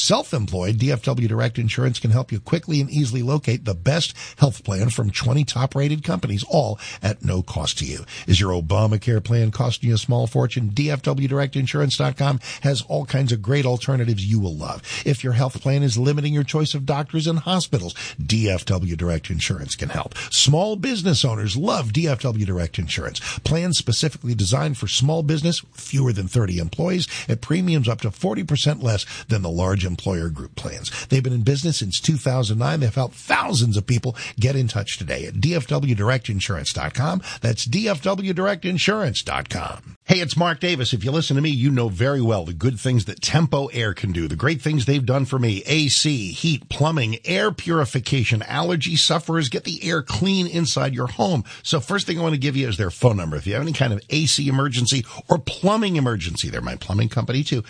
self-employed, DFW Direct Insurance can help you quickly and easily locate the best health plan from 20 top-rated companies, all at no cost to you. Is your Obamacare plan costing you a small fortune? DFWDirectInsurance.com has all kinds of great alternatives you will love. If your health plan is limiting your choice of doctors and hospitals, DFW Direct Insurance can help. Small business owners love DFW Direct Insurance. Plans specifically designed for small business, fewer than 30 employees, at premiums up to 40% less than the large employer group plans. They've been in business since 2009. They've helped thousands of people. Get in touch today at DFWDirectInsurance.com. That's DFWDirectInsurance.com. Hey, it's Mark Davis. If you listen to me, you know very well the good things that Tempo Air can do, the great things they've done for me. AC, heat, plumbing, air purification. Allergy sufferers, get the air clean inside your home. So first thing I want to give you is their phone number. If you have any kind of AC emergency or plumbing emergency, they're my plumbing company too,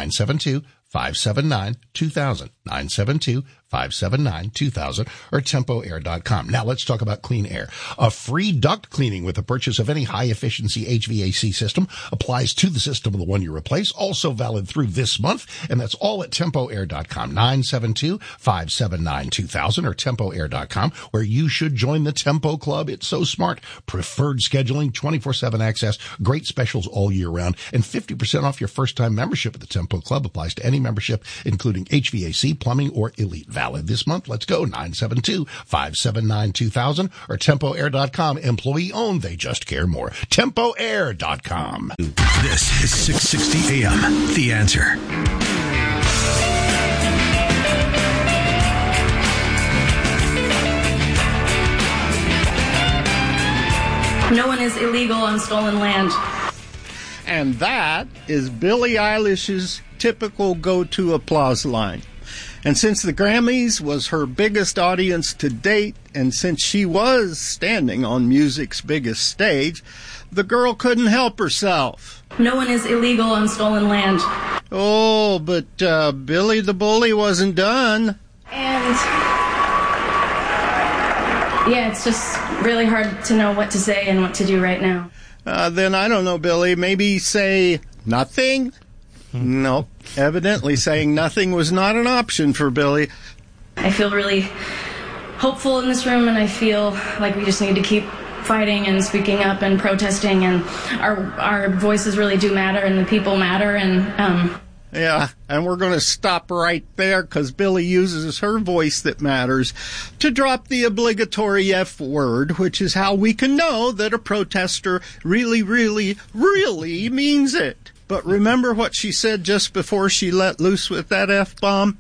972-579-2000, 972-579-2000, or TempoAir.com. Now let's talk about clean air. A free duct cleaning with the purchase of any high-efficiency HVAC system applies to the system of the one you replace, also valid through this month, and that's all at TempoAir.com, 972-579-2000, or TempoAir.com, where you should join the Tempo Club. It's so smart. Preferred scheduling, 24/7 access, great specials all year round, and 50% off your first-time membership at the Tempo Club applies to any membership, including HVAC, plumbing, or Elite. Valid this month. Let's go. 972-579-2000 or TempoAir.com. Employee owned. They just care more. TempoAir.com. This is 660 AM. The Answer. No one is illegal on stolen land. And that is Billie Eilish's typical go-to applause line. And since the Grammys was her biggest audience to date, and since she was standing on music's biggest stage, the girl couldn't help herself. No one is illegal on stolen land. Oh, but Billy the Bully wasn't done. And yeah, it's just really hard to know what to say and what to do right now. Then I don't know, Billy, maybe say nothing? Nope. Evidently saying nothing was not an option for Billy. I feel really hopeful in this room, and I feel like we just need to keep fighting and speaking up and protesting, and our voices really do matter, and the people matter, and Yeah, and we're going to stop right there because Billy uses her voice that matters to drop the obligatory F word, which is how we can know that a protester really, really, really means it. But remember what she said just before she let loose with that F-bomb?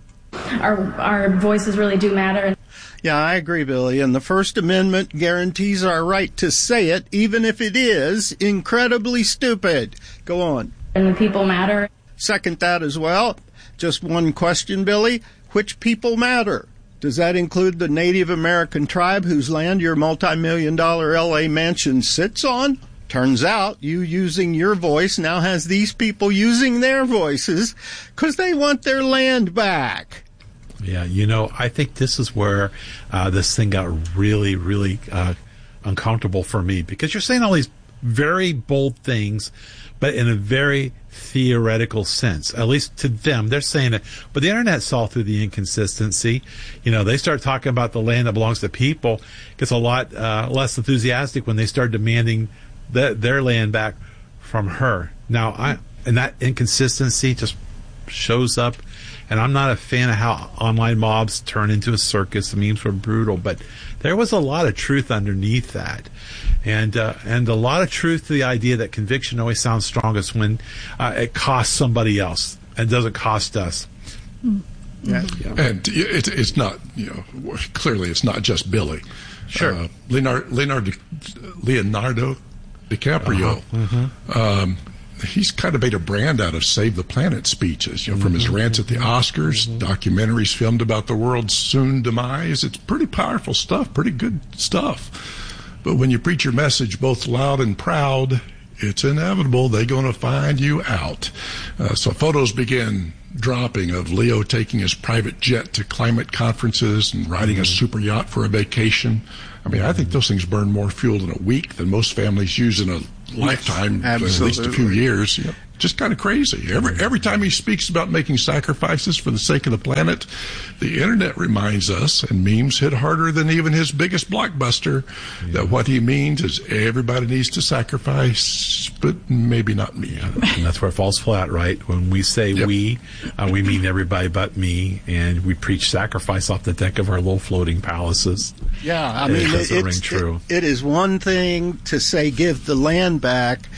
Our voices really do matter. Yeah, I agree, Billy. And the First Amendment guarantees our right to say it, even if it is incredibly stupid. Go on. And the people matter. Second that as well. Just one question, Billy. Which people matter? Does that include the Native American tribe whose land your multi-million-dollar L.A. mansion sits on? Turns out you using your voice now has these people using their voices because they want their land back. Yeah, you know, I think this is where this thing got really, really uncomfortable for me, because you're saying all these very bold things, but in a very theoretical sense. At least to them, they're saying it. But the internet saw through the inconsistency. You know, they start talking about the land that belongs to people. Gets a lot less enthusiastic when they start demanding their land back from her. Now, and that inconsistency just shows up. And I'm not a fan of how online mobs turn into a circus. The memes were brutal, but there was a lot of truth underneath that, and a lot of truth to the idea that conviction always sounds strongest when it costs somebody else and doesn't cost us. Yeah. And it's not, you know, clearly it's not just Billy. Sure. Leonardo DiCaprio. He's kind of made a brand out of Save the Planet speeches, you know, from his rants at the Oscars, documentaries filmed about the world's soon demise. It's pretty powerful stuff, pretty good stuff. But when you preach your message both loud and proud, it's inevitable they're going to find you out. So photos begin dropping of Leo taking his private jet to climate conferences and riding a super yacht for a vacation. I mean, I think those things burn more fuel in a week than most families use in a lifetime, at least a few years. Yep. Just kind of crazy. Every time he speaks about making sacrifices for the sake of the planet, the internet reminds us, and memes hit harder than even his biggest blockbuster, that what he means is everybody needs to sacrifice, but maybe not me. And that's where it falls flat, right? When we say we mean everybody but me, and we preach sacrifice off the deck of our little floating palaces. Yeah, I mean, it is one thing to say give the land back,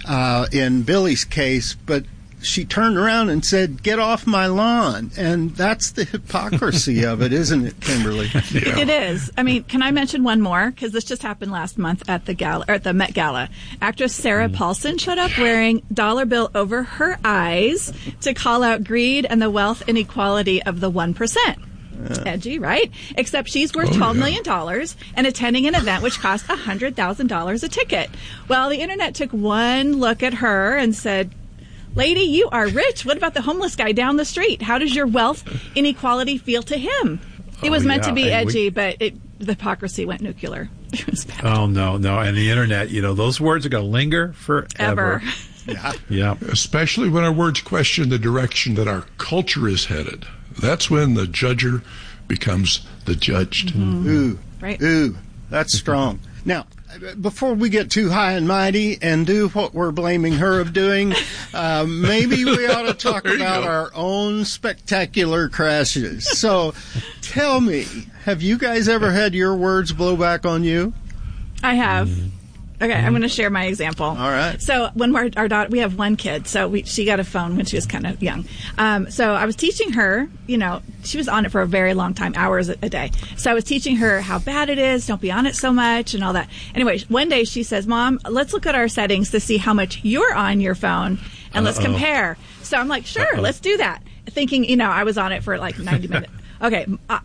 in Billy's case, but she turned around and said, get off my lawn. And that's the hypocrisy of it, isn't it, Kimberly? Yeah. It is. I mean, can I mention one more? Because this just happened last month at the gala, or at the Met Gala. Actress Sarah Paulson showed up wearing dollar bill over her eyes to call out greed and the wealth inequality of the 1%. Edgy, right? Except she's worth $12 million and attending an event which cost $100,000 a ticket. Well, the internet took one look at her and said, lady, you are rich. What about the homeless guy down the street? How does your wealth inequality feel to him? It was meant to be edgy, but the hypocrisy went nuclear. It was bad. Oh, no. And the internet, those words are going to linger forever. Yeah. Especially when our words question the direction that our culture is headed. That's when the judger becomes the judged. Ooh, right. Ooh, that's strong. Now, before we get too high and mighty and do what we're blaming her of doing, maybe we ought to talk about our own spectacular crashes. So tell me, have you guys ever had your words blow back on you? I have. Okay, I'm going to share my example. All right. So when our daughter, we have one kid, so she got a phone when she was kind of young. So I was teaching her, she was on it for a very long time, hours a day. So I was teaching her how bad it is, don't be on it so much, and all that. Anyway, one day she says, Mom, let's look at our settings to see how much you're on your phone, and let's compare. So I'm like, sure, let's do that. Thinking, I was on it for like 90 minutes. Okay,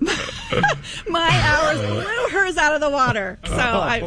my hours blew hers out of the water. So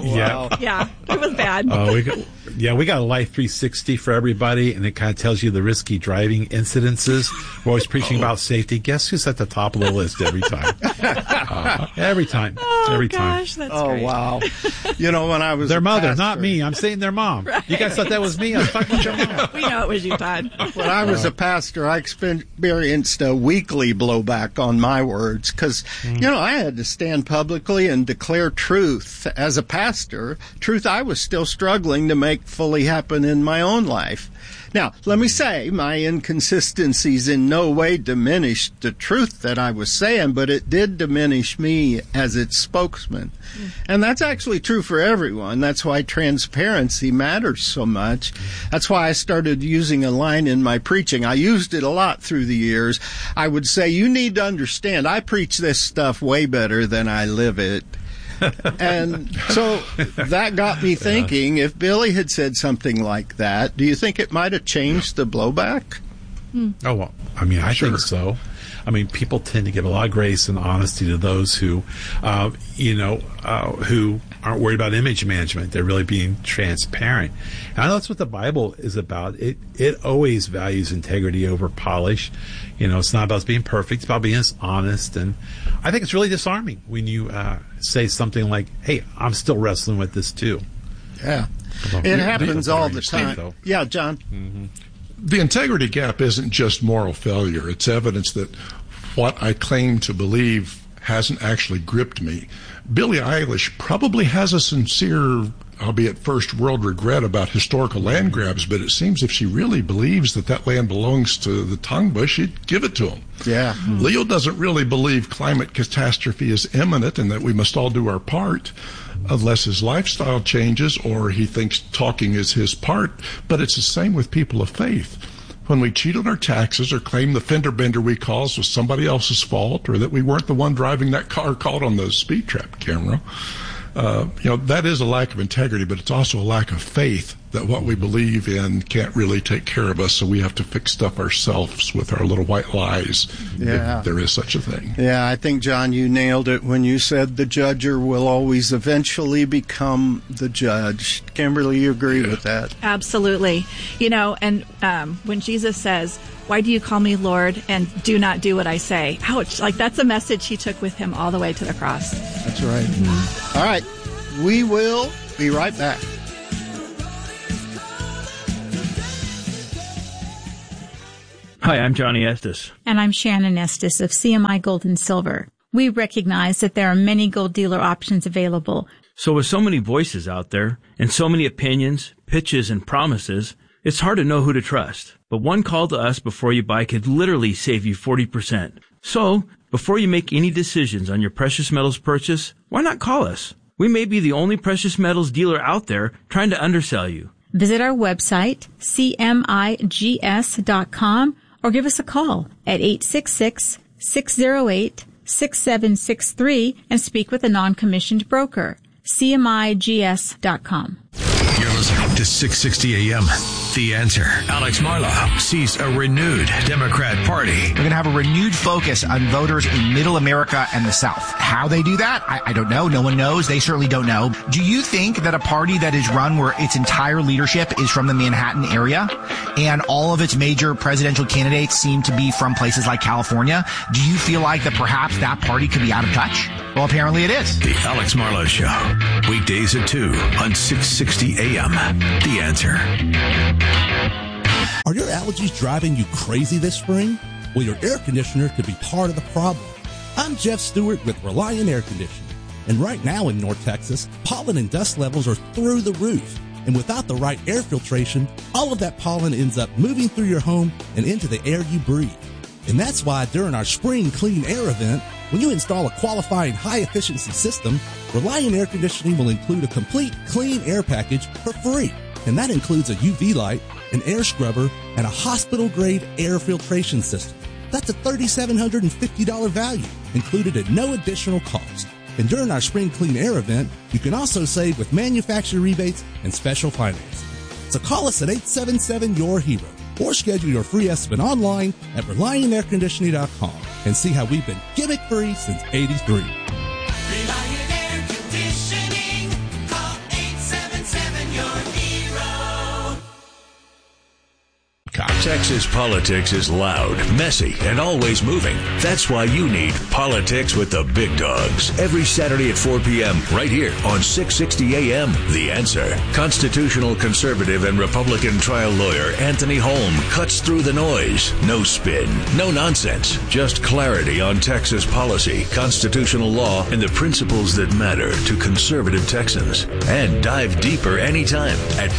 it was bad. We got a Life 360 for everybody, and it kind of tells you the risky driving incidences. We're always preaching about safety. Guess who's at the top of the list every time? Every time. Oh, gosh, that's great. Oh, wow. When I was their mother, pastor, not me. I'm saying their mom. Right. You guys thought that was me? I was talking about your mom. We know it was you, Todd. When I was a pastor, I experienced a weekly blowback on my words because, I had to stand publicly and declare truth. As a pastor, truth I was still struggling to make fully happen in my own life. Now, let me say, my inconsistencies in no way diminished the truth that I was saying, but it did diminish me as its spokesman. And that's actually true for everyone. That's why transparency matters so much. That's why I started using a line in my preaching. I used it a lot through the years. I would say, you need to understand, I preach this stuff way better than I live it. And so that got me thinking, if Billy had said something like that, do you think it might have changed the blowback? Oh, well, I think so. People tend to give a lot of grace and honesty to those who, who aren't worried about image management. They're really being transparent. And I know that's what the Bible is about. It always values integrity over polish. It's not about being perfect. It's about being honest. And I think it's really disarming when you say something like, hey, I'm still wrestling with this too. Yeah. It happens all the time. Yeah, John. Mm-hmm. The integrity gap isn't just moral failure. It's evidence that what I claim to believe hasn't actually gripped me. Billie Eilish probably has a sincere, albeit first world regret about historical land grabs, but it seems if she really believes that land belongs to the Tongva, she'd give it to them. Yeah. Leo doesn't really believe climate catastrophe is imminent and that we must all do our part, unless his lifestyle changes or he thinks talking is his part. But it's the same with people of faith. When we cheat on our taxes or claim the fender bender we caused was somebody else's fault, or that we weren't the one driving that car caught on the speed trap camera, that is a lack of integrity, but it's also a lack of faith that what we believe in can't really take care of us, so we have to fix stuff ourselves with our little white lies, if there is such a thing. Yeah, I think, John, you nailed it when you said the judger will always eventually become the judge. Kimberly, you agree with that? Absolutely. And when Jesus says, why do you call me Lord and do not do what I say? Ouch. That's a message he took with him all the way to the cross. That's right. Mm-hmm. All right. We will be right back. Hi, I'm Johnny Estes. And I'm Shannon Estes of CMI Gold and Silver. We recognize that there are many gold dealer options available. So with so many voices out there and so many opinions, pitches, and promises, it's hard to know who to trust. But one call to us before you buy could literally save you 40%. So, before you make any decisions on your precious metals purchase, why not call us? We may be the only precious metals dealer out there trying to undersell you. Visit our website, cmigs.com, or give us a call at 866-608-6763 and speak with a non-commissioned broker. cmigs.com. You're listening to 660 AM. The Answer. Alex Marlow sees a renewed Democrat Party. We're going to have a renewed focus on voters in Middle America and the South. How they do that, I don't know. No one knows. They certainly don't know. Do you think that a party that is run where its entire leadership is from the Manhattan area and all of its major presidential candidates seem to be from places like California, do you feel like that perhaps that party could be out of touch? Well, apparently it is. The Alex Marlow Show. Weekdays at 2 on 660 AM. The Answer. Are your allergies driving you crazy this spring? Well, your air conditioner could be part of the problem. I'm Jeff Stewart with Reliant Air Conditioning. And right now in North Texas, pollen and dust levels are through the roof. And without the right air filtration, all of that pollen ends up moving through your home and into the air you breathe. And that's why during our Spring Clean Air event, when you install a qualifying high-efficiency system, Reliant Air Conditioning will include a complete clean air package for free. And that includes a UV light, an air scrubber, and a hospital-grade air filtration system. That's a $3,750 value, included at no additional cost. And during our Spring Clean Air event, you can also save with manufacturer rebates and special financing. So call us at 877-YOUR-HERO or schedule your free estimate online at ReliantAirConditioning.com and see how we've been gimmick-free since '83. Reliant Air Conditioning. Call 877-YOUR-HERO. Texas politics is loud, messy, and always moving. That's why you need Politics with the Big Dogs. Every Saturday at 4 p.m. right here on 660 AM. The Answer. Constitutional conservative and Republican trial lawyer Anthony Holm cuts through the noise. No spin, no nonsense. Just clarity on Texas policy, constitutional law, and the principles that matter to conservative Texans. And dive deeper anytime at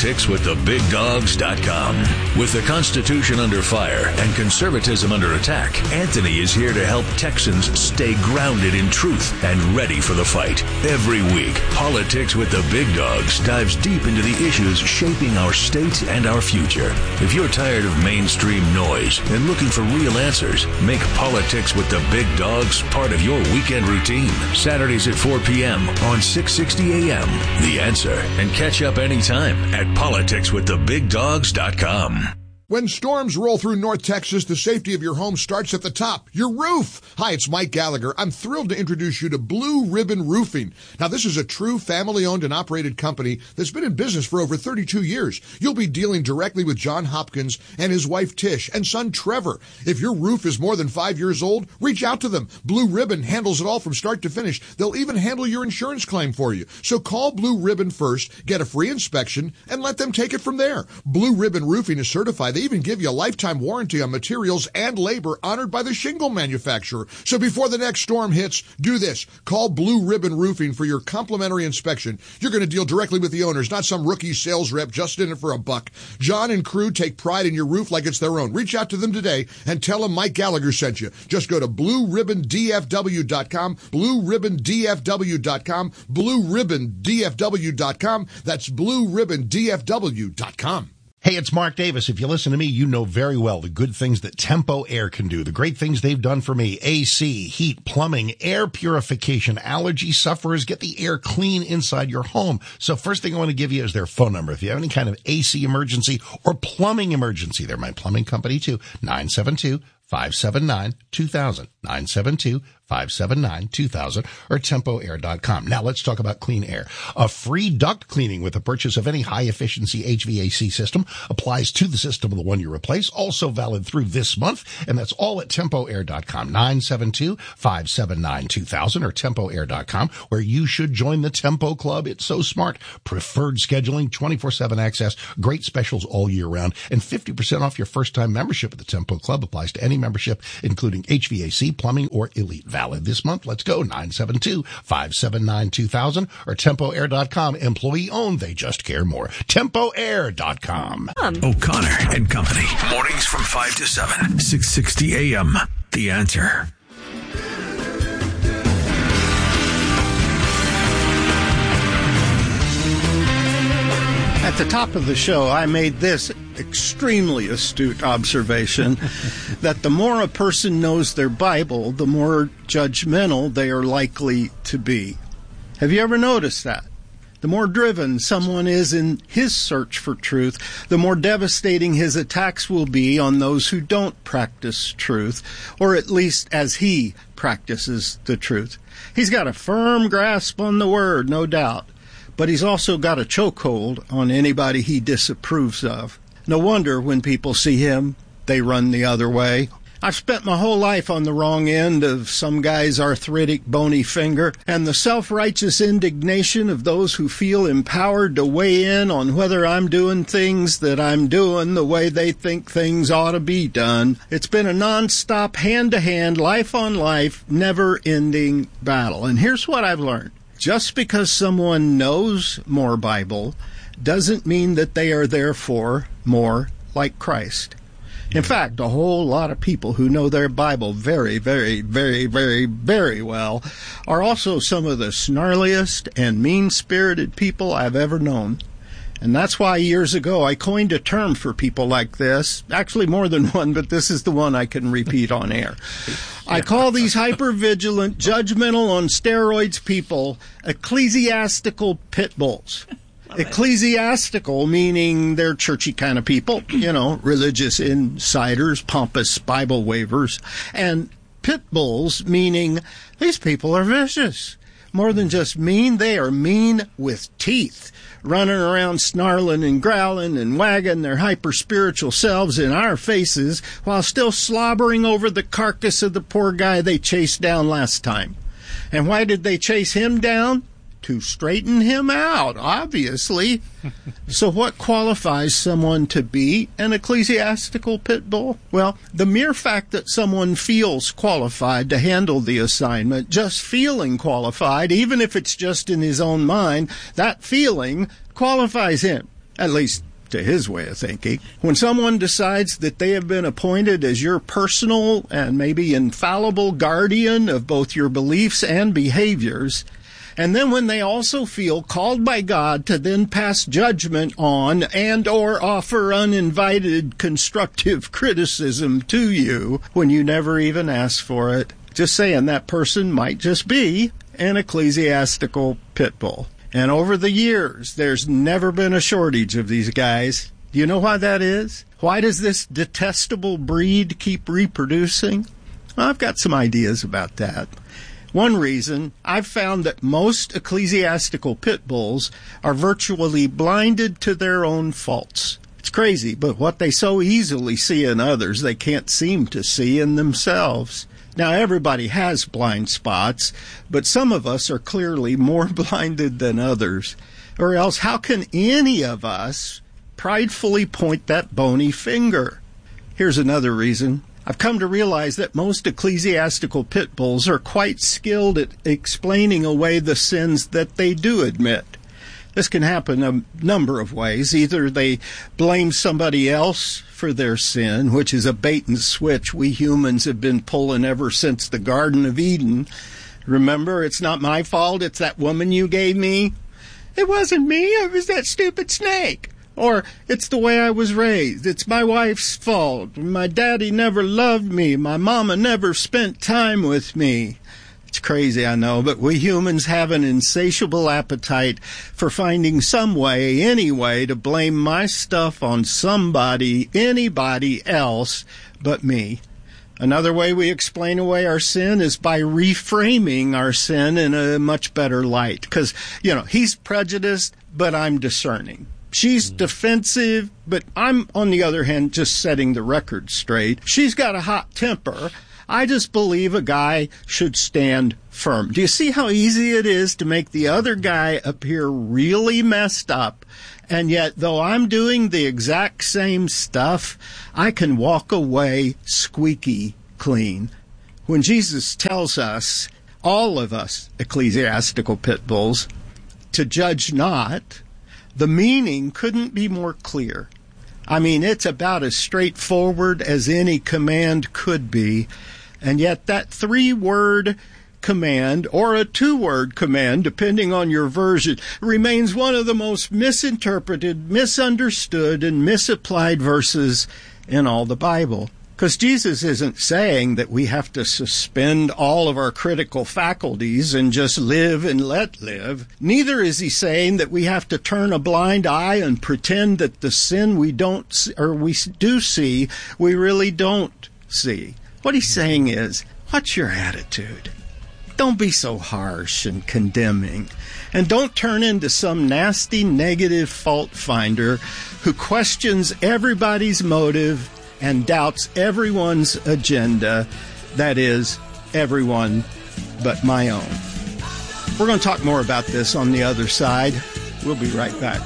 politicswiththebigdogs.com. With the Constitution under fire and conservatism under attack, Anthony is here to help Texans stay grounded in truth and ready for the fight. Every week, Politics with the Big Dogs dives deep into the issues shaping our state and our future. If you're tired of mainstream noise and looking for real answers, make Politics with the Big Dogs part of your weekend routine. Saturdays at 4 p.m. on 660 AM. The Answer. And catch up anytime at politicswiththebigdogs.com. When storms roll through North Texas, the safety of your home starts at the top, your roof. Hi, it's Mike Gallagher. I'm thrilled to introduce you to Blue Ribbon Roofing. Now, this is a true family-owned and operated company that's been in business for over 32 years. You'll be dealing directly with John Hopkins and his wife Tish and son Trevor. If your roof is more than 5 years old, reach out to them. Blue Ribbon handles it all from start to finish. They'll even handle your insurance claim for you. So call Blue Ribbon first, get a free inspection, and let them take it from there. Blue Ribbon Roofing is certified. They even give you a lifetime warranty on materials and labor honored by the shingle manufacturer. So before the next storm hits, do this. Call Blue Ribbon Roofing for your complimentary inspection. You're going to deal directly with the owners, not some rookie sales rep just in it for a buck. John and crew take pride in your roof like it's their own. Reach out to them today and tell them Mike Gallagher sent you. Just go to BlueRibbonDFW.com, BlueRibbonDFW.com, BlueRibbonDFW.com. That's BlueRibbonDFW.com. Hey, it's Mark Davis. If you listen to me, you know very well the good things that Tempo Air can do, the great things they've done for me. AC, heat, plumbing, air purification. Allergy sufferers, get the air clean inside your home. So first thing I want to give you is their phone number. If you have any kind of AC emergency or plumbing emergency, they're my plumbing company too, 972-579-2000, 579-2000 or TempoAir.com. Now let's talk about clean air. A free duct cleaning with the purchase of any high-efficiency HVAC system applies to the system of the one you replace, also valid through this month, and that's all at TempoAir.com. 972-579-2000 or TempoAir.com, where you should join the Tempo Club. It's so smart. Preferred scheduling, 24/7 access, great specials all year round, and 50% off your first-time membership at the Tempo Club applies to any membership, including HVAC, plumbing, or Elite. Valid this month. Let's go. 972-579-2000 or TempoAir.com. Employee owned. They just care more. TempoAir.com. O'Connor and Company. Mornings from 5 to 7. 660 AM. The Answer. At the top of the show, I made this extremely astute observation that the more a person knows their Bible, the more judgmental they are likely to be. Have you ever noticed that? The more driven someone is in his search for truth, the more devastating his attacks will be on those who don't practice truth, or at least as he practices the truth. He's got a firm grasp on the Word, no doubt, but he's also got a chokehold on anybody he disapproves of. No wonder when people see him, they run the other way. I've spent my whole life on the wrong end of some guy's arthritic, bony finger, and the self-righteous indignation of those who feel empowered to weigh in on whether I'm doing things that I'm doing the way they think things ought to be done. It's been a non-stop, hand-to-hand, life-on-life, never-ending battle. And here's what I've learned. Just because someone knows more Bible doesn't mean that they are therefore more like Christ. In fact, a whole lot of people who know their Bible very, very, very, very, very well are also some of the snarliest and mean-spirited people I've ever known. And that's why years ago I coined a term for people like this. Actually, more than one, but this is the one I can repeat on air. I call these hyper-vigilant, judgmental on steroids people ecclesiastical pit bulls. Ecclesiastical, meaning they're churchy kind of people, religious insiders, pompous Bible waivers. And pit bulls, meaning these people are vicious. More than just mean, they are mean with teeth, running around snarling and growling and wagging their hyper-spiritual selves in our faces while still slobbering over the carcass of the poor guy they chased down last time. And why did they chase him down? To straighten him out, obviously. So what qualifies someone to be an ecclesiastical pit bull? Well, the mere fact that someone feels qualified to handle the assignment, just feeling qualified, even if it's just in his own mind, that feeling qualifies him, at least to his way of thinking. When someone decides that they have been appointed as your personal and maybe infallible guardian of both your beliefs and behaviors, and then when they also feel called by God to then pass judgment on and or offer uninvited constructive criticism to you when you never even asked for it, just saying that person might just be an ecclesiastical pit bull. And over the years, there's never been a shortage of these guys. Do you know why that is? Why does this detestable breed keep reproducing? Well, I've got some ideas about that. One reason, I've found that most ecclesiastical pit bulls are virtually blinded to their own faults. It's crazy, but what they so easily see in others, they can't seem to see in themselves. Now, everybody has blind spots, but some of us are clearly more blinded than others. Or else, how can any of us pridefully point that bony finger? Here's another reason. I've come to realize that most ecclesiastical pit bulls are quite skilled at explaining away the sins that they do admit. This can happen a number of ways. Either they blame somebody else for their sin, which is a bait and switch we humans have been pulling ever since the Garden of Eden. Remember, it's not my fault, it's that woman you gave me. It wasn't me, it was that stupid snake. Or, it's the way I was raised. It's my wife's fault. My daddy never loved me. My mama never spent time with me. It's crazy, I know, but we humans have an insatiable appetite for finding some way, any way, to blame my stuff on somebody, anybody else but me. Another way we explain away our sin is by reframing our sin in a much better light. Because, he's prejudiced, but I'm discerning. She's defensive, but I'm, on the other hand, just setting the record straight. She's got a hot temper. I just believe a guy should stand firm. Do you see how easy it is to make the other guy appear really messed up? And yet, though I'm doing the exact same stuff, I can walk away squeaky clean. When Jesus tells us, all of us ecclesiastical pit bulls, to judge not, the meaning couldn't be more clear. I mean, it's about as straightforward as any command could be. And yet that 3-word command, or a 2-word command, depending on your version, remains one of the most misinterpreted, misunderstood, and misapplied verses in all the Bible. Because Jesus isn't saying that we have to suspend all of our critical faculties and just live and let live. Neither is he saying that we have to turn a blind eye and pretend that the sin we do see, we really don't see. What he's saying is, what's your attitude? Don't be so harsh and condemning. And don't turn into some nasty negative fault finder who questions everybody's motive and doubts everyone's agenda, that is, everyone but my own. We're going to talk more about this on the other side. We'll be right back.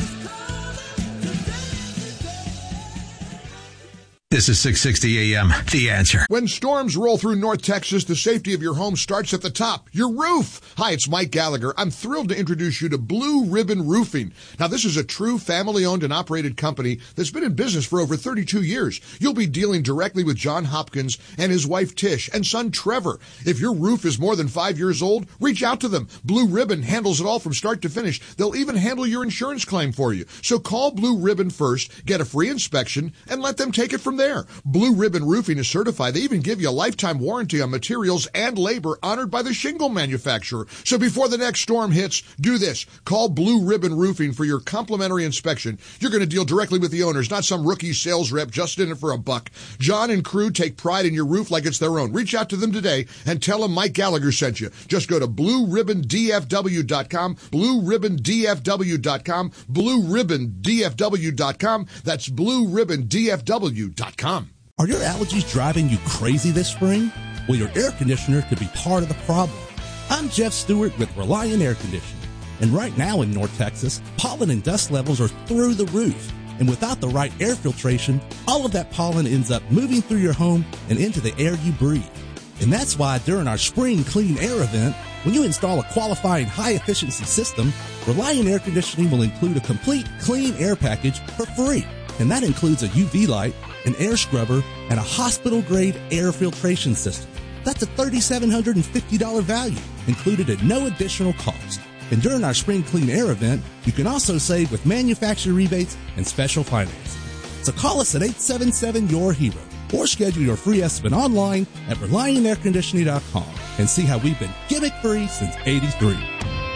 This is 660 AM, The Answer. When storms roll through North Texas, the safety of your home starts at the top, your roof. Hi, it's Mike Gallagher. I'm thrilled to introduce you to Blue Ribbon Roofing. Now, this is a true family-owned and operated company that's been in business for over 32 years. You'll be dealing directly with John Hopkins and his wife Tish and son Trevor. If your roof is more than 5 years old, reach out to them. Blue Ribbon handles it all from start to finish. They'll even handle your insurance claim for you. So call Blue Ribbon first, get a free inspection, and let them take it from there. Blue Ribbon Roofing is certified. They even give you a lifetime warranty on materials and labor honored by the shingle manufacturer. So before the next storm hits, do this. Call Blue Ribbon Roofing for your complimentary inspection. You're going to deal directly with the owners, not some rookie sales rep just in it for a buck. John and crew take pride in your roof like it's their own. Reach out to them today and tell them Mike Gallagher sent you. Just go to BlueRibbonDFW.com, BlueRibbonDFW.com, BlueRibbonDFW.com. That's BlueRibbonDFW.com. Are your allergies driving you crazy this spring? Well, your air conditioner could be part of the problem. I'm Jeff Stewart with Reliant Air Conditioning. And right now in North Texas, pollen and dust levels are through the roof. And without the right air filtration, all of that pollen ends up moving through your home and into the air you breathe. And that's why during our Spring Clean Air event, when you install a qualifying high-efficiency system, Reliant Air Conditioning will include a complete clean air package for free. And that includes a UV light, an air scrubber, and a hospital-grade air filtration system. That's a $3,750 value, included at no additional cost. And during our Spring Clean Air event, you can also save with manufacturer rebates and special financing. So call us at 877-YOUR-HERO or schedule your free estimate online at ReliantAirConditioning.com and see how we've been gimmick-free since '83. Reliant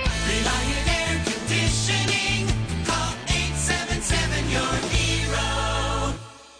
Air Conditioning. Call 877-YOUR-HERO.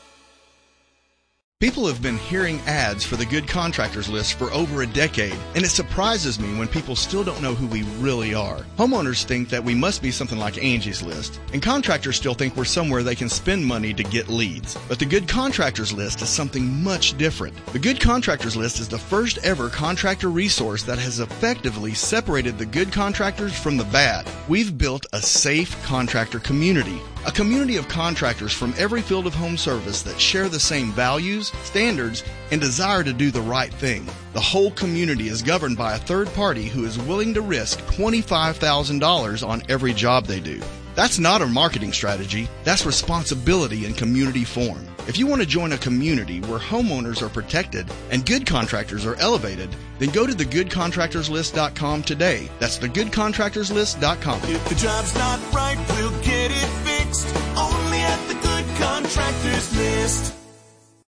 People have been hearing ads for the Good Contractors List for over a decade, and it surprises me when people still don't know who we really are. Homeowners think that we must be something like Angie's List, and contractors still think we're somewhere they can spend money to get leads. But the Good Contractors List is something much different. The Good Contractors List is the first ever contractor resource that has effectively separated the good contractors from the bad. We've built a safe contractor community. A community of contractors from every field of home service that share the same values, standards, and desire to do the right thing. The whole community is governed by a third party who is willing to risk $25,000 on every job they do. That's not a marketing strategy. That's responsibility in community form. If you want to join a community where homeowners are protected and good contractors are elevated, then go to thegoodcontractorslist.com today. That's thegoodcontractorslist.com. If the job's not right, we'll get it fixed. Only at the Good Contractors List.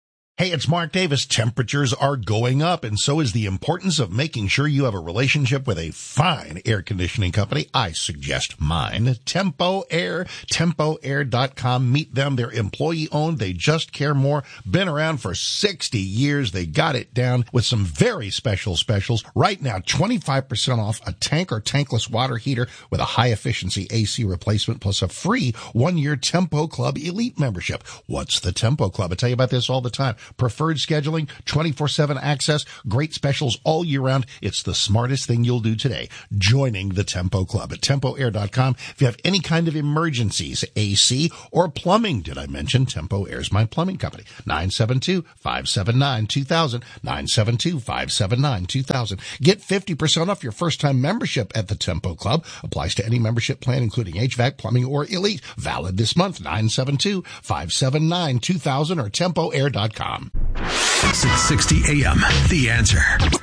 Hey, it's Mark Davis. Temperatures are going up, and so is the importance of making sure you have a relationship with a fine air conditioning company. I suggest mine, Tempo Air, TempoAir.com. Meet them. They're employee-owned. They just care more. Been around for 60 years. They got it down with some very special specials. Right now, 25% off a tank or tankless water heater with a high-efficiency AC replacement plus a free 1-year Tempo Club Elite membership. What's the Tempo Club? I tell you about this all the time. Preferred scheduling, 24/7 access, great specials all year round. It's the smartest thing you'll do today. Joining the Tempo Club at TempoAir.com. If you have any kind of emergencies, AC or plumbing, did I mention Tempo Air's my plumbing company? 972-579-2000, 972-579-2000. Get 50% off your first-time membership at the Tempo Club. Applies to any membership plan, including HVAC, plumbing, or Elite. Valid this month, 972-579-2000 or TempoAir.com. 660 AM, The Answer.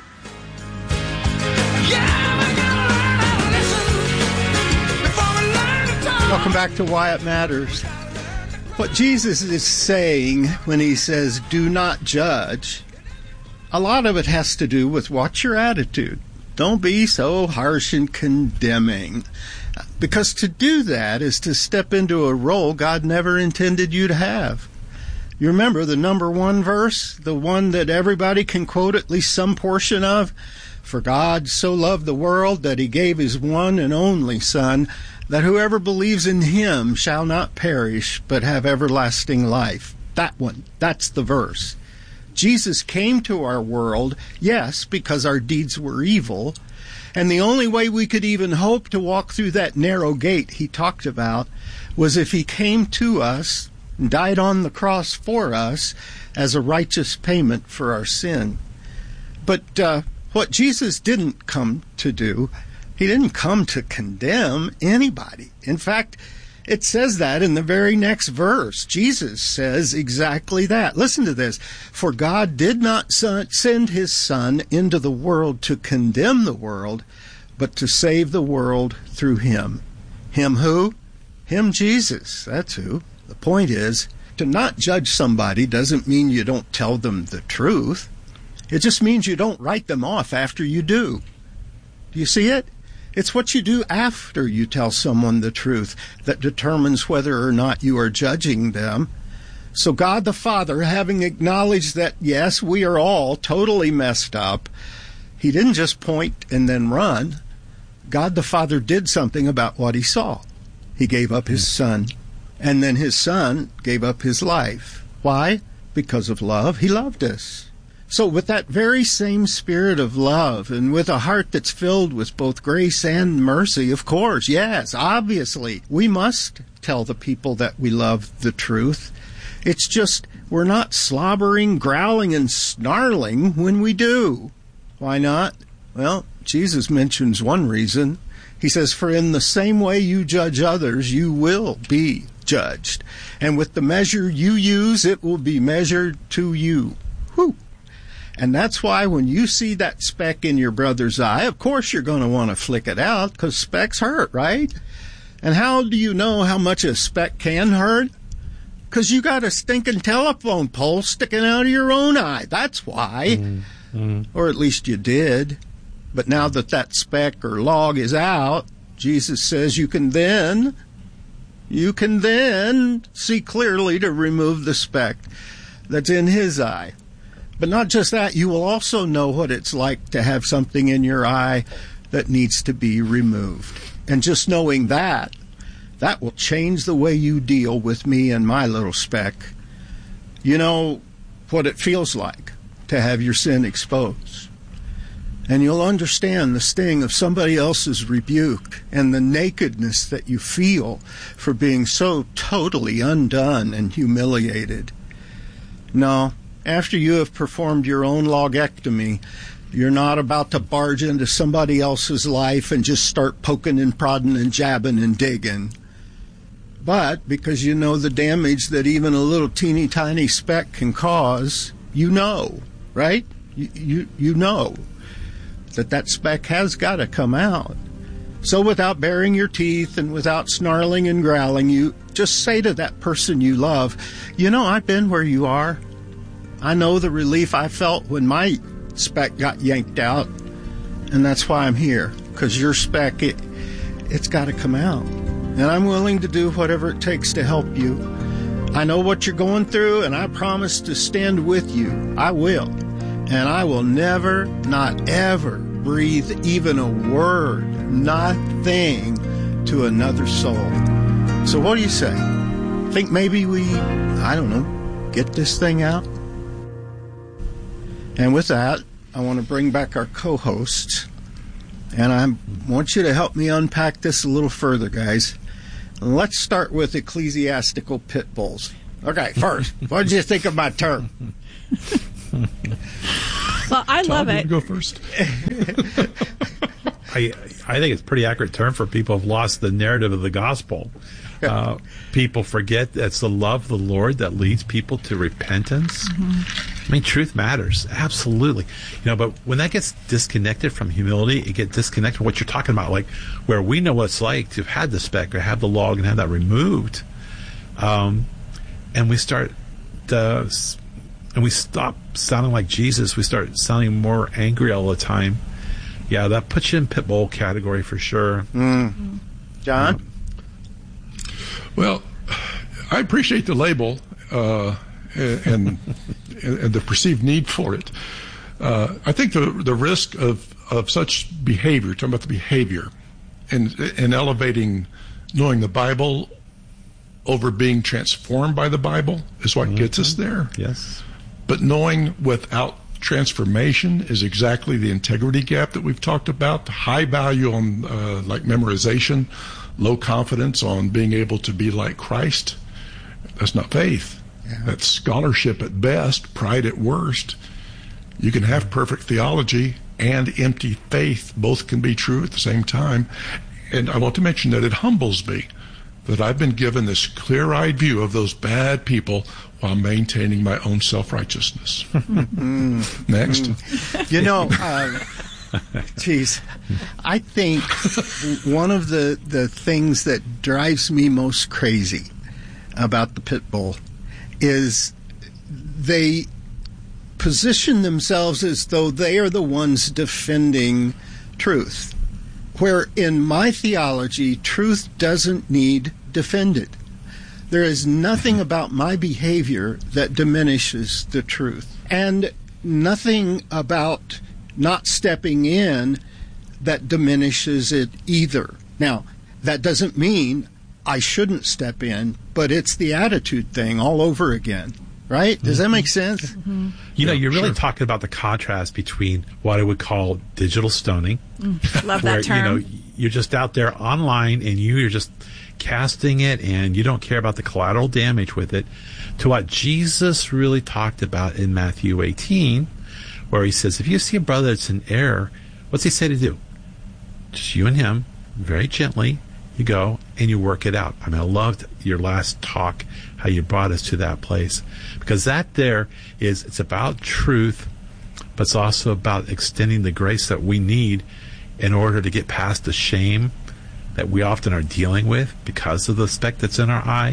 Welcome back to Why It Matters. What Jesus is saying when he says, do not judge, a lot of it has to do with what's your attitude. Don't be so harsh and condemning. Because to do that is to step into a role God never intended you to have. You remember the number one verse, the one that everybody can quote at least some portion of? For God so loved the world that he gave his one and only Son, that whoever believes in him shall not perish, but have everlasting life. That one, that's the verse. Jesus came to our world, yes, because our deeds were evil, and the only way we could even hope to walk through that narrow gate he talked about was if he came to us, died on the cross for us as a righteous payment for our sin. But what Jesus didn't come to do, he didn't come to condemn anybody. In fact, it says that in the very next verse. Jesus says exactly that. Listen to this. For God did not send his Son into the world to condemn the world, but to save the world through him. Him who? Him, Jesus. That's who. The point is, to not judge somebody doesn't mean you don't tell them the truth. It just means you don't write them off after you do. Do you see it? It's what you do after you tell someone the truth that determines whether or not you are judging them. So God the Father, having acknowledged that, yes, we are all totally messed up, he didn't just point and then run. God the Father did something about what he saw. He gave up his Son. And then his Son gave up his life. Why? Because of love. He loved us. So with that very same spirit of love and with a heart that's filled with both grace and mercy, of course, yes, obviously, we must tell the people that we love the truth. It's just we're not slobbering, growling, and snarling when we do. Why not? Well, Jesus mentions one reason. He says, for in the same way you judge others, you will be judged. And with the measure you use, it will be measured to you. Whew. And that's why when you see that speck in your brother's eye, of course you're going to want to flick it out because specks hurt, right? And how do you know how much a speck can hurt? Because you got a stinking telephone pole sticking out of your own eye. That's why. Or at least you did. But now that that speck or log is out, Jesus says you can then see clearly to remove the speck that's in his eye. But not just that, you will also know what it's like to have something in your eye that needs to be removed. And just knowing that will change the way you deal with me and my little speck. You know what it feels like to have your sin exposed. And you'll understand the sting of somebody else's rebuke and the nakedness that you feel for being so totally undone and humiliated. No, after you have performed your own logectomy, you're not about to barge into somebody else's life and just start poking and prodding and jabbing and digging. But because you know the damage that even a little teeny tiny speck can cause, you know, right? You know that speck has got to come out. So without baring your teeth and without snarling and growling, you just say to that person you love, you know, I've been where you are. I know the relief I felt when my spec got yanked out, and that's why I'm here, because your spec, it's got to come out. And I'm willing to do whatever it takes to help you. I know what you're going through, and I promise to stand with you. I will. And I will never, not ever, breathe even a word, nothing, to another soul. So what do you say? Think maybe we, I don't know, get this thing out? And with that, I want to bring back our co-hosts. And I want you to help me unpack this a little further, guys. Let's start with ecclesiastical pit bulls. Okay, first, what did you think of my term? Well, I love it. Go first. I think it's a pretty accurate term for people who've lost the narrative of the gospel. People forget that it's the love of the Lord that leads people to repentance. I mean, truth matters. Absolutely. But when that gets disconnected from humility, it gets disconnected from what you're talking about, like where we know what it's like to have had the speck or have the log and have that removed. And we start and we stop sounding like Jesus. We start sounding more angry all the time. Yeah, that puts you in pit bull category for sure. John? Well, I appreciate the label and the perceived need for it. I think the risk of such behavior, talking about the behavior, and elevating knowing the Bible over being transformed by the Bible is what gets us there. Yes. But knowing without transformation is exactly the integrity gap that we've talked about. High value on like memorization, low confidence on being able to be like Christ. That's not faith. Yeah. That's scholarship at best, pride at worst. You can have perfect theology and empty faith. Both can be true at the same time. And I want to mention that it humbles me that I've been given this clear-eyed view of those bad people while maintaining my own self-righteousness. Next. Geez, I think one of the things that drives me most crazy about the pit bull is they position themselves as though they are the ones defending truth, where in my theology, truth doesn't need defended. There is nothing about my behavior that diminishes the truth, and nothing about not stepping in that diminishes it either. Now, that doesn't mean I shouldn't step in, but it's the attitude thing all over again, right? Does that make sense? You're really talking about the contrast between what I would call digital stoning. Love that term. You're just out there online and you're just casting it and you don't care about the collateral damage with it, to what Jesus really talked about in Matthew 18, where he says, if you see a brother that's in error, what's he say to do? Just you and him, very gently, you go and you work it out. I loved your last talk, how you brought us to that place, because that there is, it's about truth, but it's also about extending the grace that we need in order to get past the shame that we often are dealing with because of the speck that's in our eye,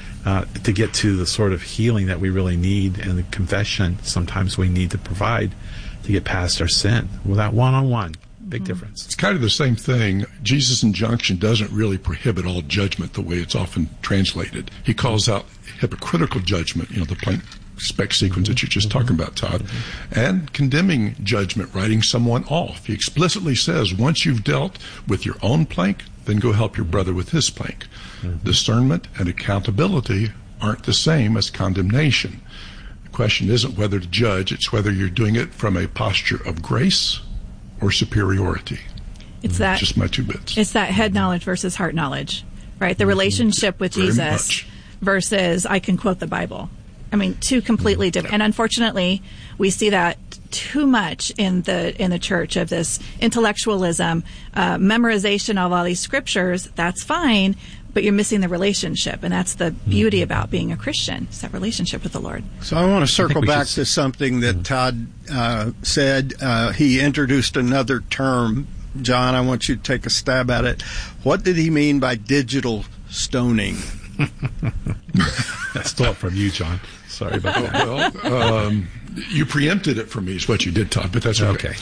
to get to the sort of healing that we really need, and the confession sometimes we need to provide to get past our sin. Well, that one-on-one, big difference. It's kind of the same thing. Jesus' injunction doesn't really prohibit all judgment the way it's often translated. He calls out hypocritical judgment, the plain spec sequence that you're just talking about, Todd, and condemning judgment, writing someone off. He explicitly says, once you've dealt with your own plank, then go help your brother with his plank. Discernment and accountability aren't the same as condemnation. The question isn't whether to judge, it's whether you're doing it from a posture of grace or superiority. It's that, just my 2 bits. It's that head knowledge versus heart knowledge, right? The relationship with Jesus versus I can quote the Bible. Two completely different. And unfortunately, we see that too much in the church, of this intellectualism, memorization of all these scriptures. That's fine, but you're missing the relationship, and that's the beauty about being a Christian. It's that relationship with the Lord. So I want to circle back to something that Todd said. He introduced another term. John, I want you to take a stab at it. What did he mean by digital stoning? I stole it from you, John. Sorry about that. Well, you preempted it for me, is what you did, Todd, but that's okay.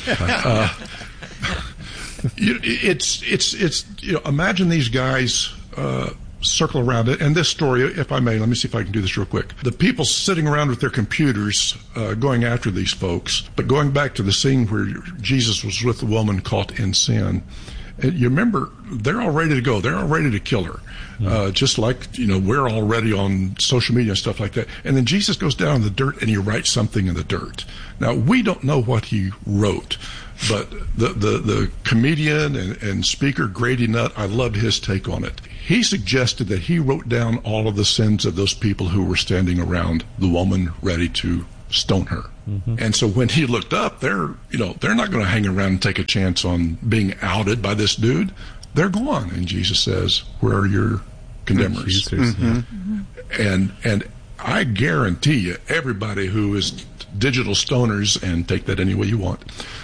It's imagine these guys circle around it. And this story, if I may, let me see if I can do this real quick. The people sitting around with their computers going after these folks, but going back to the scene where Jesus was with the woman caught in sin. You remember, they're all ready to go. They're all ready to kill her. Just like, we're already on social media and stuff like that. And then Jesus goes down in the dirt and he writes something in the dirt. Now, we don't know what he wrote, but the comedian and speaker Grady Nutt, I loved his take on it. He suggested that he wrote down all of the sins of those people who were standing around the woman ready to stone her. And so when he looked up, they're not going to hang around and take a chance on being outed by this dude. They're gone. And Jesus says, where are your condemners? And I guarantee you, everybody who is digital stoners, and take that any way you want,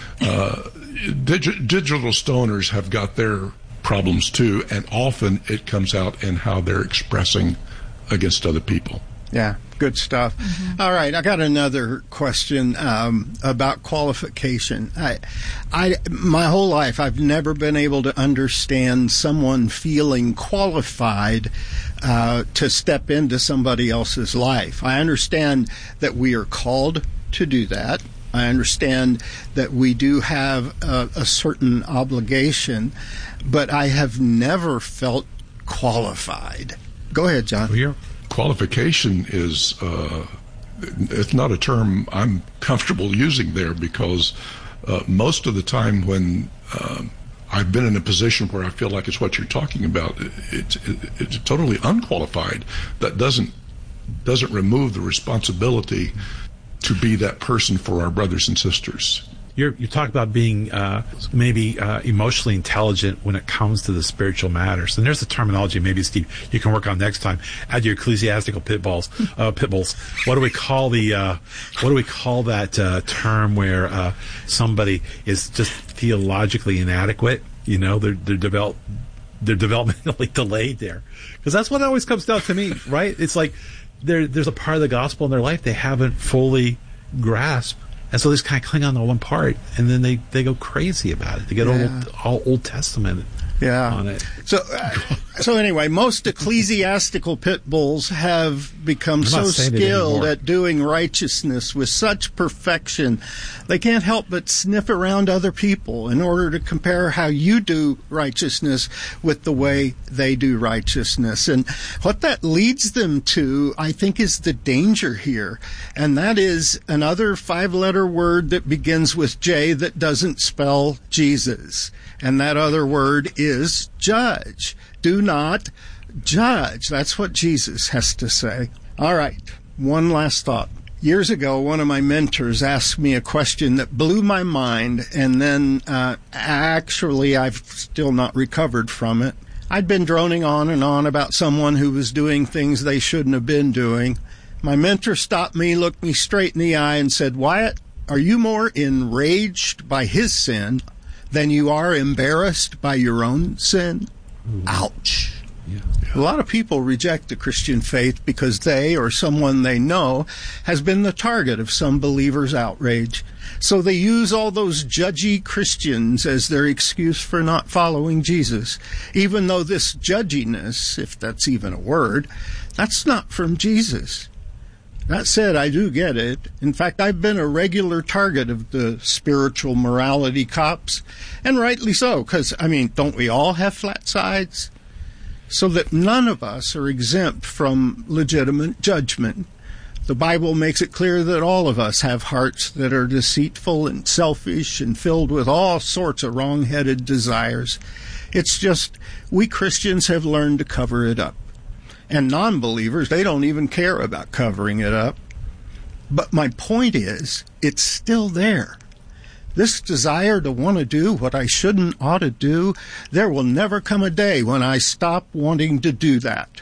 digital stoners have got their problems too, and often it comes out in how they're expressing against other people. Yeah, good stuff. All right, I got another question about qualification. My whole life, I've never been able to understand someone feeling qualified to step into somebody else's life. I understand that we are called to do that. I understand that we do have a certain obligation, but I have never felt qualified. Go ahead, John. Well, qualification is it's not a term I'm comfortable using there, because most of the time when I've been in a position where I feel like it's what you're talking about, it's totally unqualified. That doesn't remove the responsibility to be that person for our brothers and sisters. You talk about being maybe emotionally intelligent when it comes to the spiritual matters, and there's the terminology maybe, Steve, you can work on next time. Add your ecclesiastical pit bulls. What do we call that term where somebody is just theologically inadequate? They're developmentally delayed there, because that's what it always comes down to me, right? It's like there's a part of the gospel in their life they haven't fully grasped. And so they just kind of cling on to one part, and then they go crazy about it. They get all Old Testament on it. So anyway, most ecclesiastical pit bulls have become so skilled at doing righteousness with such perfection, they can't help but sniff around other people in order to compare how you do righteousness with the way they do righteousness. And what that leads them to, I think, is the danger here. And that is another 5-letter word that begins with J that doesn't spell Jesus. And that other word is judge. Do not judge. That's what Jesus has to say. All right, one last thought. Years ago, one of my mentors asked me a question that blew my mind, and then actually I've still not recovered from it. I'd been droning on and on about someone who was doing things they shouldn't have been doing. My mentor stopped me, looked me straight in the eye, and said, "Wyatt, are you more enraged by his sin than you are embarrassed by your own sin?" Ouch. Yeah. A lot of people reject the Christian faith because they or someone they know has been the target of some believer's outrage. So they use all those judgy Christians as their excuse for not following Jesus, even though this judginess, if that's even a word, that's not from Jesus. That said, I do get it. In fact, I've been a regular target of the spiritual morality cops, and rightly so, because, don't we all have flat sides? So that none of us are exempt from legitimate judgment. The Bible makes it clear that all of us have hearts that are deceitful and selfish and filled with all sorts of wrong-headed desires. It's just we Christians have learned to cover it up. And non-believers, they don't even care about covering it up. But my point is, it's still there. This desire to want to do what I shouldn't ought to do, there will never come a day when I stop wanting to do that.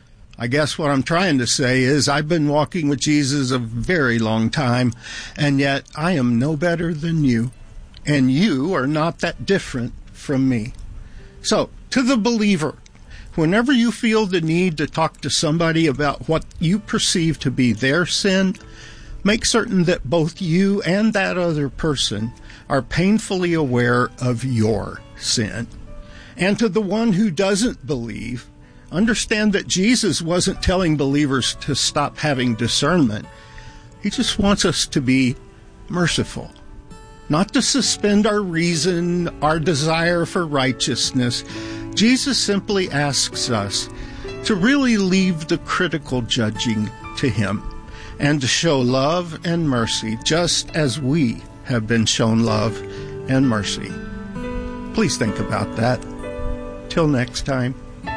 I guess what I'm trying to say is I've been walking with Jesus a very long time, and yet I am no better than you, and you are not that different from me. So, to the believer, whenever you feel the need to talk to somebody about what you perceive to be their sin, make certain that both you and that other person are painfully aware of your sin. And to the one who doesn't believe, understand that Jesus wasn't telling believers to stop having discernment. He just wants us to be merciful, not to suspend our reason, our desire for righteousness. Jesus simply asks us to really leave the critical judging to him and to show love and mercy just as we have been shown love and mercy. Please think about that. Till next time.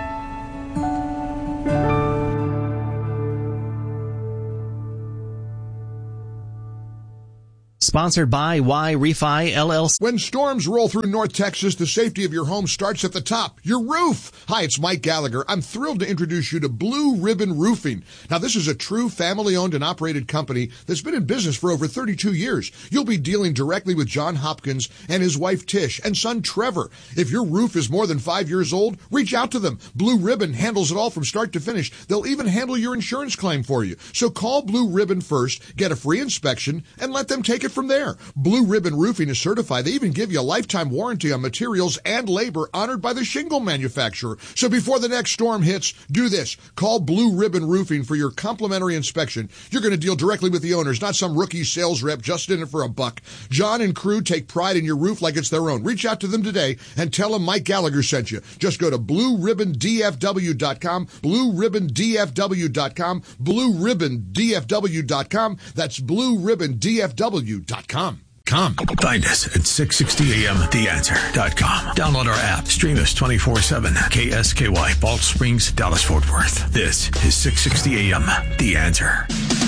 Sponsored by Y-Refi LLC. When storms roll through North Texas, the safety of your home starts at the top, your roof. Hi, it's Mike Gallagher. I'm thrilled to introduce you to Blue Ribbon Roofing. Now, this is a true family-owned and operated company that's been in business for over 32 years. You'll be dealing directly with John Hopkins and his wife Tish and son Trevor. If your roof is more than 5 years old, reach out to them. Blue Ribbon handles it all from start to finish. They'll even handle your insurance claim for you. So call Blue Ribbon first, get a free inspection, and let them take it from there. Blue Ribbon Roofing is certified. They even give you a lifetime warranty on materials and labor honored by the shingle manufacturer. So before the next storm hits, do this. Call Blue Ribbon Roofing for your complimentary inspection. You're going to deal directly with the owners, not some rookie sales rep just in it for a buck. John and crew take pride in your roof like it's their own. Reach out to them today and tell them Mike Gallagher sent you. Just go to BlueRibbonDFW.com, BlueRibbonDFW.com, BlueRibbonDFW.com. That's BlueRibbonDFW.com. Find us at 660amtheanswer.com. Download our app. Stream us 24/7. KSKY, Balch Springs, Dallas, Fort Worth. This is 660 AM, The Answer.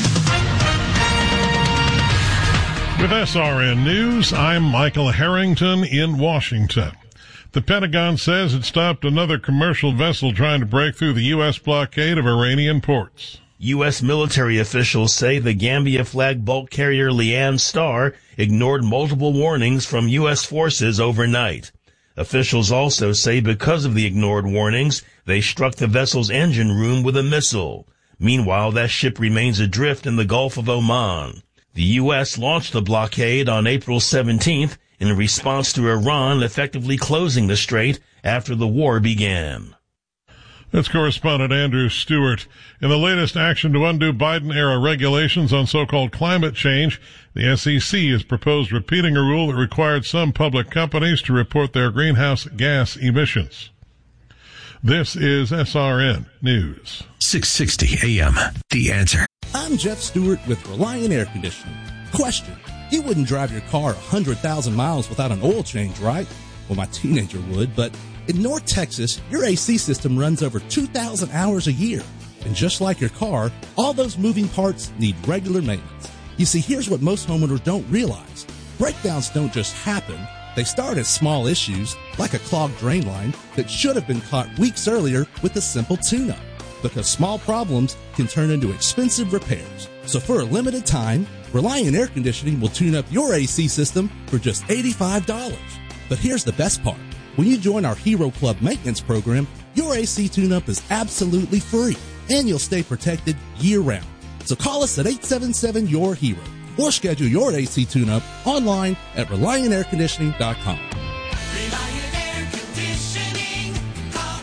With SRN News, I'm Michael Harrington in Washington. The Pentagon says it stopped another commercial vessel trying to break through the U.S. blockade of Iranian ports. U.S. military officials say the Gambia-flagged bulk carrier Lian Star ignored multiple warnings from U.S. forces overnight. Officials also say because of the ignored warnings, they struck the vessel's engine room with a missile. Meanwhile, that ship remains adrift in the Gulf of Oman. The U.S. launched the blockade on April 17th in response to Iran effectively closing the strait after the war began. That's correspondent Andrew Stewart. In the latest action to undo Biden-era regulations on so-called climate change, the SEC has proposed repealing a rule that required some public companies to report their greenhouse gas emissions. This is SRN News. 660 AM, The Answer. I'm Jeff Stewart with Reliant Air Conditioning. Question: you wouldn't drive your car 100,000 miles without an oil change, right? Well, my teenager would, but in North Texas, your AC system runs over 2,000 hours a year. And just like your car, all those moving parts need regular maintenance. You see, here's what most homeowners don't realize. Breakdowns don't just happen. They start as small issues, like a clogged drain line that should have been caught weeks earlier with a simple tune-up. Because small problems can turn into expensive repairs. So for a limited time, Reliant Air Conditioning will tune up your AC system for just $85. But here's the best part. When you join our Hero Club maintenance program, your AC tune-up is absolutely free, and you'll stay protected year-round. So call us at 877-YOUR-HERO or schedule your AC tune-up online at ReliantAirConditioning.com. Reliant Air Conditioning. Call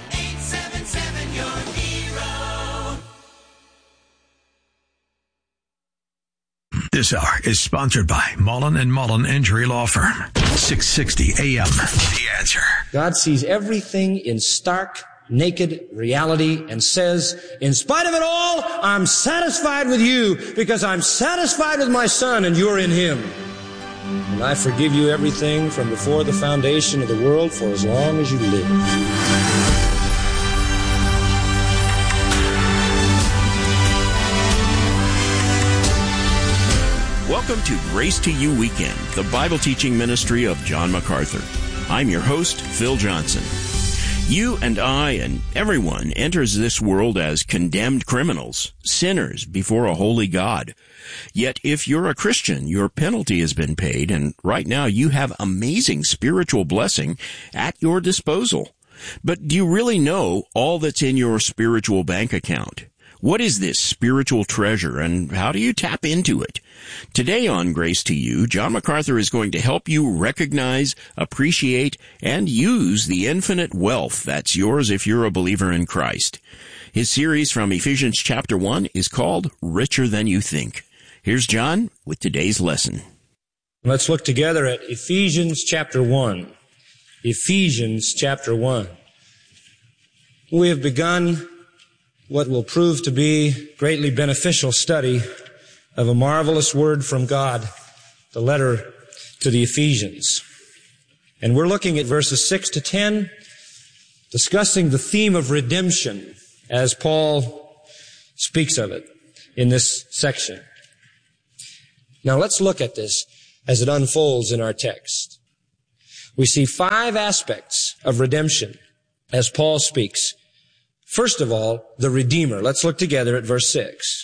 877-YOUR-HERO. This hour is sponsored by Mullen & Mullen Injury Law Firm. 660 AM, The Answer. God sees everything in stark, naked reality and says, in spite of it all, I'm satisfied with you because I'm satisfied with my son and you're in him. And I forgive you everything from before the foundation of the world for as long as you live. Welcome to Grace to You Weekend, the Bible teaching ministry of John MacArthur. I'm your host, Phil Johnson. You and I and everyone enters this world as condemned criminals, sinners before a holy God. Yet if you're a Christian, your penalty has been paid, and right now you have amazing spiritual blessing at your disposal. But do you really know all that's in your spiritual bank account? What is this spiritual treasure, and how do you tap into it? Today on Grace to You, John MacArthur is going to help you recognize, appreciate, and use the infinite wealth that's yours if you're a believer in Christ. His series from Ephesians chapter 1 is called Richer Than You Think. Here's John with today's lesson. Let's look together at Ephesians chapter 1. Ephesians chapter 1. We have begun what will prove to be greatly beneficial study of a marvelous word from God, the letter to the Ephesians. And we're looking at verses 6 to 10, discussing the theme of redemption as Paul speaks of it in this section. Now let's look at this as it unfolds in our text. We see 5 aspects of redemption as Paul speaks. First of all, the Redeemer. Let's look together at verse 6.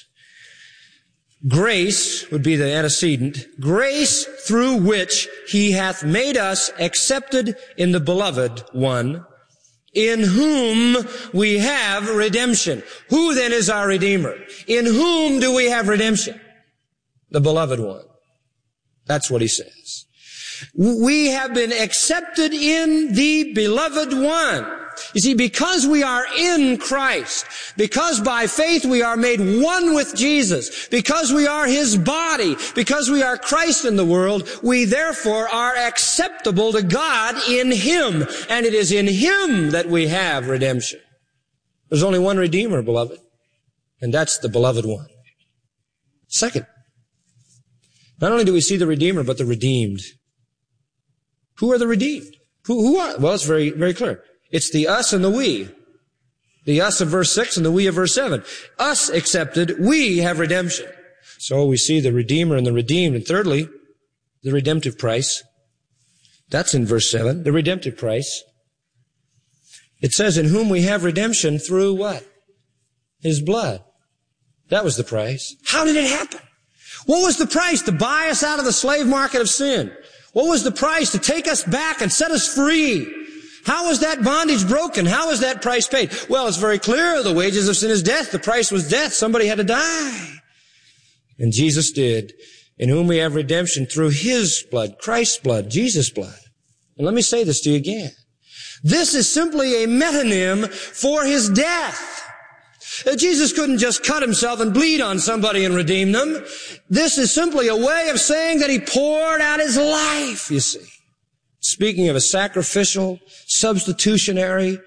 Grace would be the antecedent. Grace through which he hath made us accepted in the beloved one, in whom we have redemption. Who then is our Redeemer? In whom do we have redemption? The beloved one. That's what he says. We have been accepted in the beloved one. You see, because we are in Christ, because by faith we are made one with Jesus, because we are his body, because we are Christ in the world, we therefore are acceptable to God in him. And it is in him that we have redemption. There's only one Redeemer, beloved, and that's the beloved one. Second, not only do we see the Redeemer, but the redeemed. Who are the redeemed? Who are? Well, it's very, very clear. It's the us and the we. The us of verse 6 and the we of verse 7. Us accepted, we have redemption. So we see the Redeemer and the redeemed. And thirdly, the redemptive price. That's in verse 7, the redemptive price. It says, in whom we have redemption through what? His blood. That was the price. How did it happen? What was the price to buy us out of the slave market of sin? What was the price to take us back and set us free? How was that bondage broken? How was that price paid? Well, it's very clear. The wages of sin is death. The price was death. Somebody had to die. And Jesus did. In whom we have redemption through his blood, Christ's blood, Jesus' blood. And let me say this to you again. This is simply a metonym for his death. Jesus couldn't just cut himself and bleed on somebody and redeem them. This is simply a way of saying that he poured out his life, you see. Speaking of a sacrificial, substitutionary,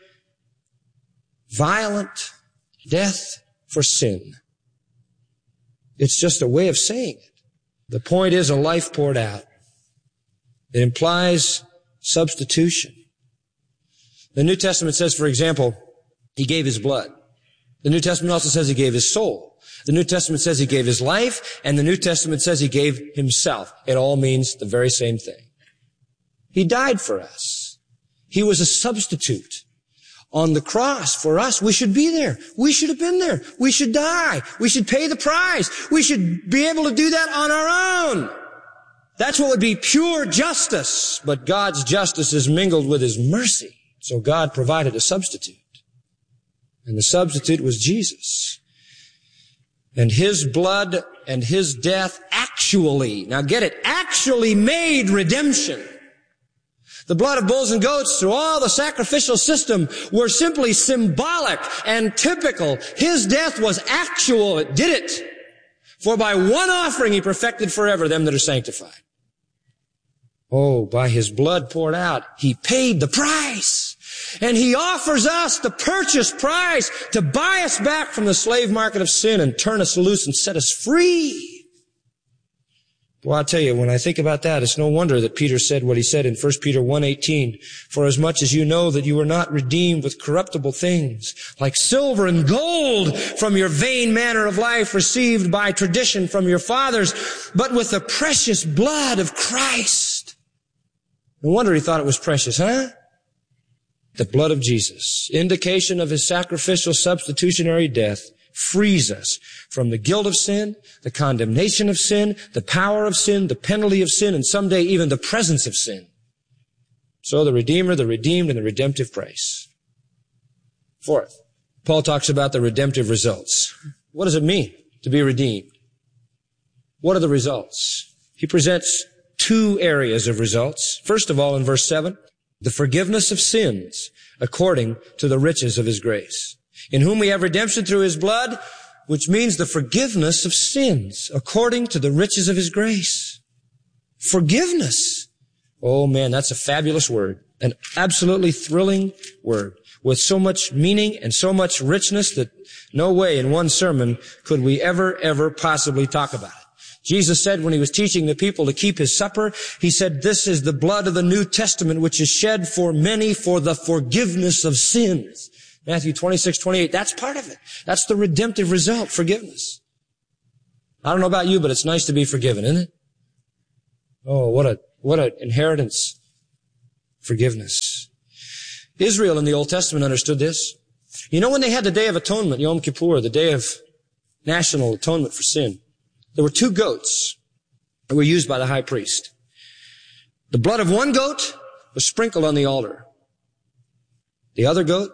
violent death for sin. It's just a way of saying it. The point is a life poured out. It implies substitution. The New Testament says, for example, he gave his blood. The New Testament also says he gave his soul. The New Testament says he gave his life, and the New Testament says he gave himself. It all means the very same thing. He died for us. He was a substitute. On the cross for us, we should be there. We should have been there. We should die. We should pay the price. We should be able to do that on our own. That's what would be pure justice. But God's justice is mingled with his mercy. So God provided a substitute. And the substitute was Jesus. And his blood and his death actually, now get it, actually made redemption. The blood of bulls and goats through all the sacrificial system were simply symbolic and typical. His death was actual. It did it. For by one offering he perfected forever them that are sanctified. Oh, by his blood poured out, he paid the price. And he offers us the purchase price to buy us back from the slave market of sin and turn us loose and set us free. Well, I'll tell you, when I think about that, it's no wonder that Peter said what he said in 1 Peter 1:18. For as much as you know that you were not redeemed with corruptible things, like silver and gold from your vain manner of life received by tradition from your fathers, but with the precious blood of Christ. No wonder he thought it was precious, huh? The blood of Jesus, indication of his sacrificial substitutionary death, frees us from the guilt of sin, the condemnation of sin, the power of sin, the penalty of sin, and someday even the presence of sin. So the Redeemer, the redeemed, and the redemptive price. Fourth, Paul talks about the redemptive results. What does it mean to be redeemed? What are the results? He presents two areas of results. First of all, in verse 7, the forgiveness of sins according to the riches of his grace, in whom we have redemption through his blood, which means the forgiveness of sins according to the riches of his grace. Forgiveness. Oh man, that's a fabulous word. An absolutely thrilling word with so much meaning and so much richness that no way in one sermon could we ever possibly talk about it. Jesus said when he was teaching the people to keep his supper, he said, this is the blood of the New Testament which is shed for many for the forgiveness of sins. Matthew 26:28, that's part of it. That's the redemptive result, forgiveness. I don't know about you, but it's nice to be forgiven, isn't it? Oh, what an inheritance. Forgiveness. Israel in the Old Testament understood this. You know when they had the Day of Atonement, Yom Kippur, the Day of National Atonement for Sin, there were two goats that were used by the high priest. The blood of one goat was sprinkled on the altar. The other goat,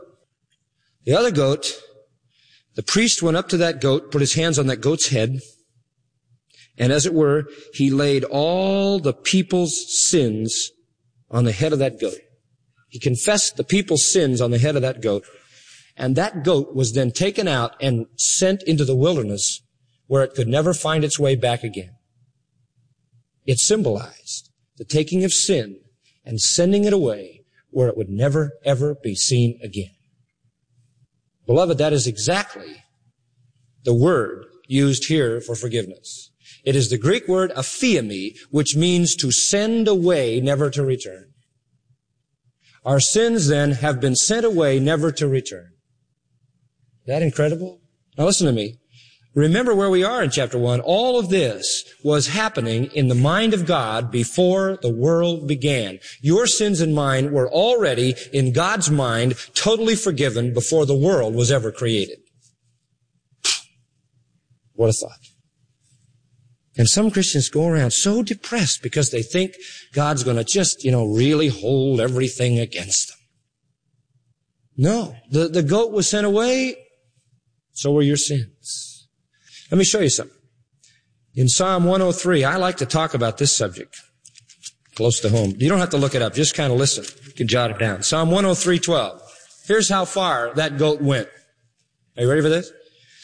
the priest went up to that goat, put his hands on that goat's head, and as it were, he laid all the people's sins on the head of that goat. He confessed the people's sins on the head of that goat, and that goat was then taken out and sent into the wilderness where it could never find its way back again. It symbolized the taking of sin and sending it away where it would never, ever be seen again. Beloved, that is exactly the word used here for forgiveness. It is the Greek word aphiemi, which means to send away, never to return. Our sins then have been sent away, never to return. Is that incredible? Now listen to me. Remember where we are in chapter 1. All of this was happening in the mind of God before the world began. Your sins and mine were already in God's mind totally forgiven before the world was ever created. What a thought. And some Christians go around so depressed because they think God's going to just, really hold everything against them. No, the goat was sent away, so were your sins. Let me show you something. In Psalm 103, I like to talk about this subject close to home. You don't have to look it up. Just kind of listen. You can jot it down. Psalm 103:12. Here's how far that goat went. Are you ready for this?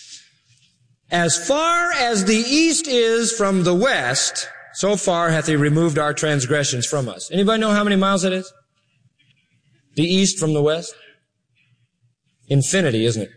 As far as the east is from the west, so far hath he removed our transgressions from us. Anybody know how many miles that is? The east from the west? Infinity, isn't it?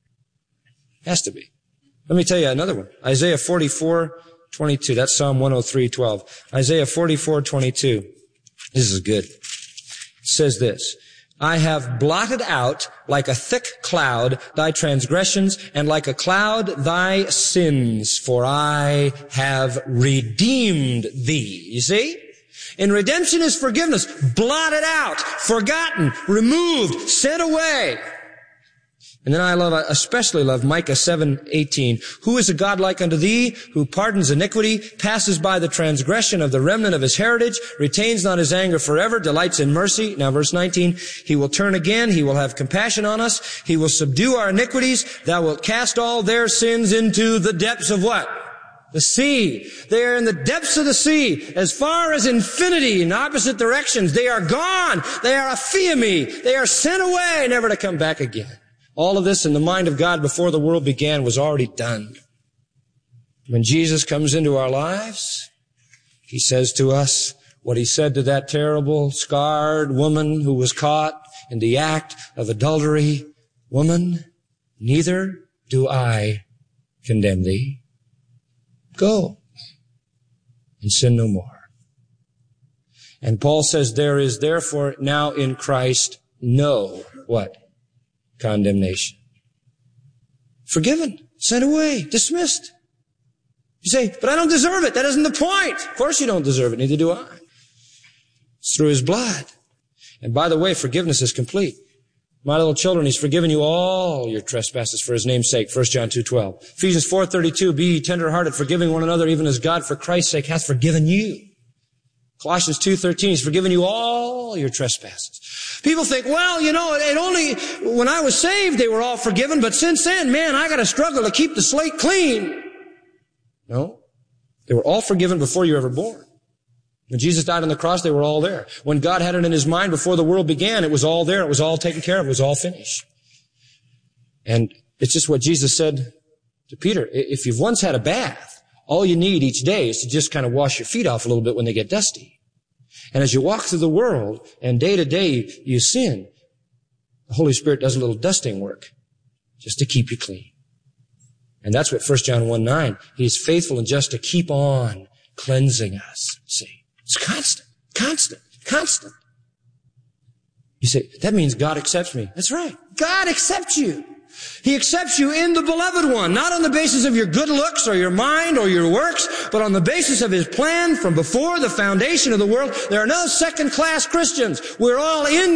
Has to be. Let me tell you another one. Isaiah 44:22. That's Psalm 103:12. Isaiah 44:22. This is good. It says this. I have blotted out like a thick cloud thy transgressions, and like a cloud thy sins, for I have redeemed thee. You see? And redemption is forgiveness. Blotted out, forgotten, removed, sent away. And then I especially love Micah 7:18. Who is a God like unto thee, who pardons iniquity, passes by the transgression of the remnant of his heritage, retains not his anger forever, delights in mercy. Now verse 19, he will turn again, he will have compassion on us, he will subdue our iniquities, thou wilt cast all their sins into the depths of what? The sea. They are in the depths of the sea, as far as infinity in opposite directions. They are gone. They are aphiemi. They are sent away, never to come back again. All of this in the mind of God before the world began was already done. When Jesus comes into our lives, he says to us what he said to that terrible, scarred woman who was caught in the act of adultery. Woman, neither do I condemn thee. Go and sin no more. And Paul says there is therefore now in Christ no, what? Condemnation. Forgiven, sent away, dismissed. You say, but I don't deserve it. That isn't the point. Of course you don't deserve it. Neither do I. It's through his blood. And by the way, forgiveness is complete. My little children, he's forgiven you all your trespasses for his name's sake. 1 John 2:12. Ephesians 4:32. Be ye tender-hearted, forgiving one another, even as God for Christ's sake hath forgiven you. Colossians 2:13, He's forgiven you all your trespasses. People think, well, when I was saved, they were all forgiven, but since then, man, I gotta struggle to keep the slate clean. No. They were all forgiven before you were ever born. When Jesus died on the cross, they were all there. When God had it in His mind before the world began, it was all there. It was all taken care of. It was all finished. And it's just what Jesus said to Peter. If you've once had a bath, all you need each day is to just kind of wash your feet off a little bit when they get dusty. And as you walk through the world and day to day you sin, the Holy Spirit does a little dusting work just to keep you clean. And that's what 1 John 1:9, He's faithful and just to keep on cleansing us. See? It's constant. You say, that means God accepts me. That's right. God accepts you. He accepts you in the beloved one, not on the basis of your good looks or your mind or your works, but on the basis of His plan from before the foundation of the world. There are no second-class Christians. We're all in